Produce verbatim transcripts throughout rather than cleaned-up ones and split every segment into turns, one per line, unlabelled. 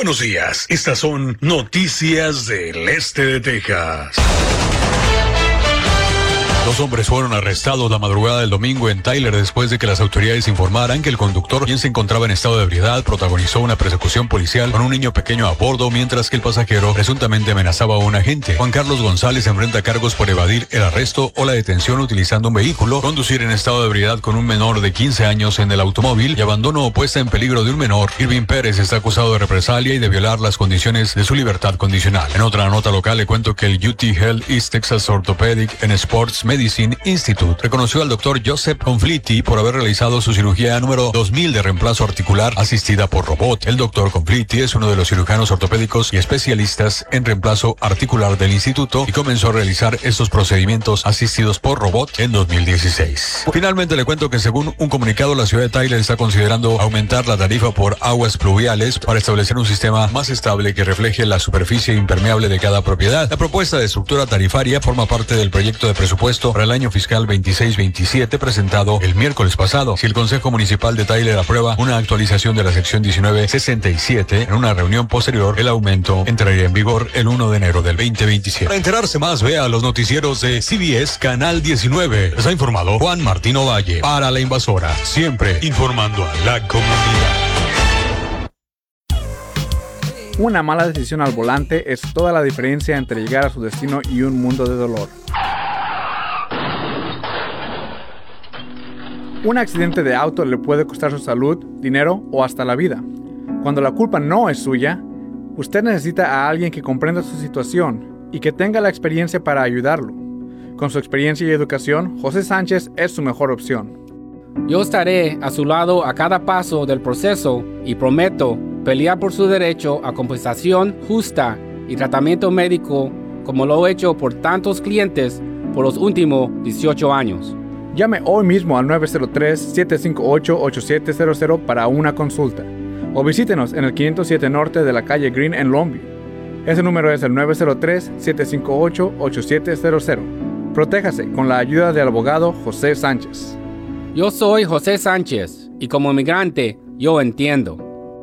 Buenos días, estas son noticias del este de Texas. Dos hombres fueron arrestados la madrugada del domingo en Tyler después de que las autoridades informaran que el conductor, quien se encontraba en estado de ebriedad, protagonizó una persecución policial con un niño pequeño a bordo mientras que el pasajero presuntamente amenazaba a un agente. Juan Carlos González enfrenta cargos por evadir el arresto o la detención utilizando un vehículo, conducir en estado de ebriedad con un menor de quince años en el automóvil y abandono o puesta en peligro de un menor. Irving Pérez está acusado de represalia y de violar las condiciones de su libertad condicional. En otra nota local le cuento que el U T Health East Texas Orthopedic and Sports Medicine Institute reconoció al doctor Joseph Conflitti por haber realizado su cirugía número dos mil de reemplazo articular asistida por robot. El doctor Conflitti es uno de los cirujanos ortopédicos y especialistas en reemplazo articular del instituto y comenzó a realizar estos procedimientos asistidos por robot en dos mil dieciséis. Finalmente le cuento que según un comunicado, la ciudad de Tyler está considerando aumentar la tarifa por aguas pluviales para establecer un sistema más estable que refleje la superficie impermeable de cada propiedad. La propuesta de estructura tarifaria forma parte del proyecto de presupuesto para el año fiscal veintiséis veintisiete presentado el miércoles pasado. Si el Consejo Municipal de Tyler aprueba una actualización de la sección diecinueve sesenta y siete en una reunión posterior, el aumento entraría en vigor el primero de enero del veinte veintisiete. Para enterarse más, vea los noticieros de C B S Canal diecinueve. Les ha informado Juan Martín Ovalle para La Invasora, siempre informando a la comunidad.
Una mala decisión al volante es toda la diferencia entre llegar a su destino y un mundo de dolor. Un accidente de auto le puede costar su salud, dinero o hasta la vida. Cuando la culpa no es suya, usted necesita a alguien que comprenda su situación y que tenga la experiencia para ayudarlo. Con su experiencia y educación, José Sánchez es su mejor opción.
Yo estaré a su lado a cada paso del proceso y prometo pelear por su derecho a compensación justa y tratamiento médico como lo he hecho por tantos clientes por los últimos dieciocho años.
Llame hoy mismo al nueve cero tres, siete cinco ocho, ocho siete cero cero para una consulta o visítenos en el quinientos siete Norte de la calle Green en Longview. Ese número es el nueve cero tres, siete cinco ocho, ocho siete cero cero. Protéjase con la ayuda del abogado José Sánchez.
Yo soy José Sánchez y como inmigrante yo entiendo.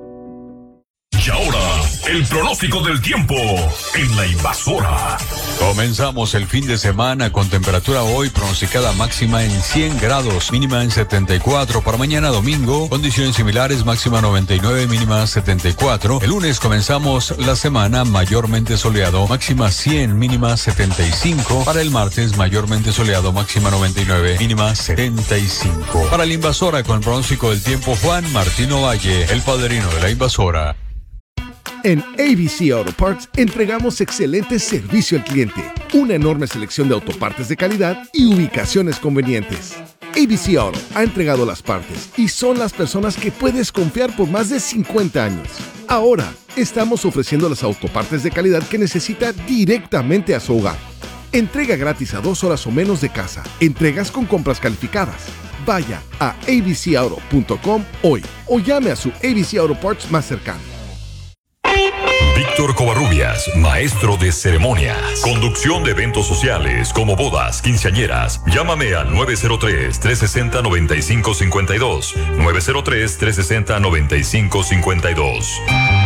Y ahora, el pronóstico del tiempo en La Invasora. Comenzamos el fin de semana con temperatura hoy pronosticada máxima en cien grados, mínima en setenta y cuatro. Para mañana domingo, condiciones similares, máxima noventa y nueve, mínima setenta y cuatro. El lunes comenzamos la semana mayormente soleado, máxima cien, mínima setenta y cinco. Para el martes, mayormente soleado, máxima noventa y nueve, mínima setenta y cinco. Para La Invasora, con el pronóstico del tiempo, Juan Martín Ovalle, el padrino de La Invasora.
En A B C Auto Parts entregamos excelente servicio al cliente, una enorme selección de autopartes de calidad y ubicaciones convenientes. A B C Auto ha entregado las partes y son las personas que puedes confiar por más de cincuenta años. Ahora, estamos ofreciendo las autopartes de calidad que necesita directamente a su hogar. Entrega gratis a dos horas o menos de casa. Entregas con compras calificadas. Vaya a a b c auto punto com hoy o llame a su A B C Auto Parts más cercano.
Víctor Covarrubias, maestro de ceremonias. Conducción de eventos sociales como bodas, quinceañeras. Llámame al nueve cero tres, tres seis cero, nueve cinco cinco dos. nueve cero tres, tres seis cero, nueve cinco cinco dos.